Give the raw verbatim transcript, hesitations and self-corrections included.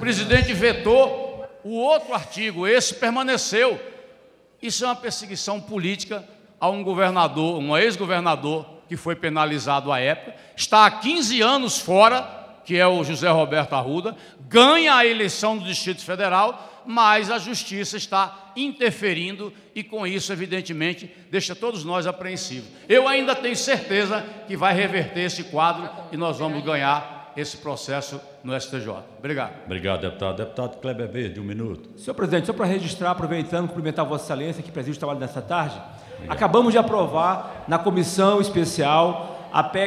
presidente vetou o outro artigo, esse permaneceu. Isso é uma perseguição política a um governador, um ex-governador que foi penalizado à época, está há quinze anos fora, que é o José Roberto Arruda, ganha a eleição do Distrito Federal, mas a Justiça está interferindo e, com isso, evidentemente, deixa todos nós apreensivos. Eu ainda tenho certeza que vai reverter esse quadro e nós vamos ganhar esse processo no S T J. Obrigado. Obrigado, deputado. Deputado Kleber Verde, um minuto. Senhor presidente, só para registrar, aproveitando, cumprimentar Vossa Excelência, que preside o trabalho nessa tarde, obrigado. Acabamos de aprovar na comissão especial a P E C